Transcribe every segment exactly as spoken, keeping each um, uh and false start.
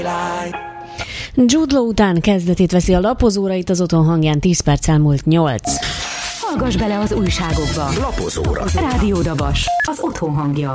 Jude Law után kezdetét veszi a lapozóra, itt az Otthon hangján tíz perc elmúlt nyolc. Hallgass bele az újságokba. Lapozóra. Rádió Dabas, az Otthon hangja.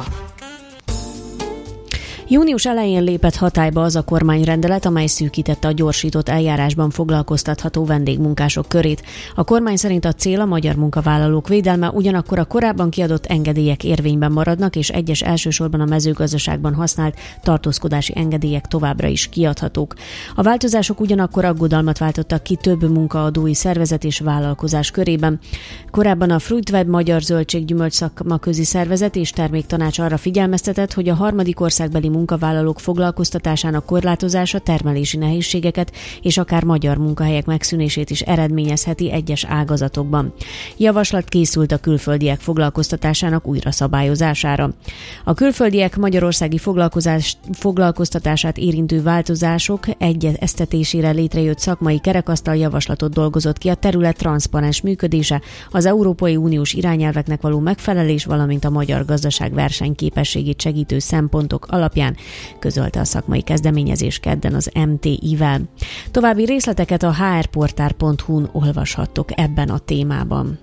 Június elején lépett hatályba az a kormányrendelet, amely szűkítette a gyorsított eljárásban foglalkoztatható vendégmunkások körét. A kormány szerint a cél a magyar munkavállalók védelme, ugyanakkor a korábban kiadott engedélyek érvényben maradnak, és egyes elsősorban a mezőgazdaságban használt tartózkodási engedélyek továbbra is kiadhatók. A változások ugyanakkor aggodalmat váltottak ki több munkaadói szervezet és vállalkozás körében. Korábban a Fruitweb Magyar Zöldséggyümölcs Szakmaközi Szervezet és Terméktanács arra figyelmeztetett, hogy a harmadik országbeli munkavállalók foglalkoztatásának korlátozása termelési nehézségeket és akár magyar munkahelyek megszűnését is eredményezheti egyes ágazatokban. Javaslat készült a külföldiek foglalkoztatásának újra szabályozására. A külföldiek magyarországi foglalkoztatását érintő változások egyeztetésére létrejött szakmai kerekasztal javaslatot dolgozott ki a terület transzparens működése, az Európai Uniós irányelveknek való megfelelés, valamint a magyar gazdaság versenyképességét segítő szempontok alapján, közölte a szakmai kezdeményezés kedden az em té i-vel. További részleteket a há er portál pont hu-n olvashattok ebben a témában.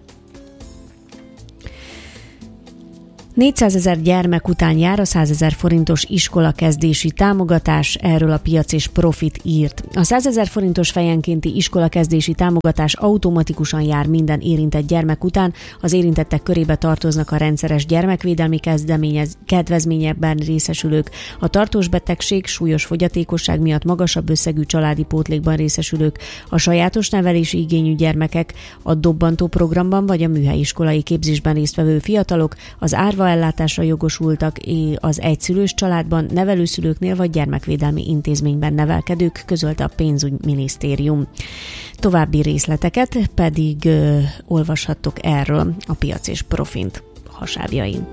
négyszázezer gyermek után jár a százezer forintos iskolakezdési támogatás, erről a Piac és Profit írt. A százezer forintos fejenkénti iskolakezdési támogatás automatikusan jár minden érintett gyermek után, az érintettek körébe tartoznak a rendszeres gyermekvédelmi kedvezményekben részesülők, a tartós betegség, súlyos fogyatékosság miatt magasabb összegű családi pótlékban részesülők, a sajátos nevelési igényű gyermekek, a dobbantó programban vagy a műhelyiskolai képzésben résztvevő fiatalok, az árva ellátásra jogosultak az egyszülős családban, nevelőszülőknél vagy gyermekvédelmi intézményben nevelkedők, közölte a pénzügyminisztérium. További részleteket pedig ö, olvashattok erről a Piac és Profit hasábjain.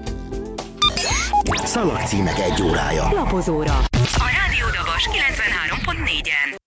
Szalagcímek egy órája. Lapozóra. A Rádió Dabas kilencvenhárom pont négyen.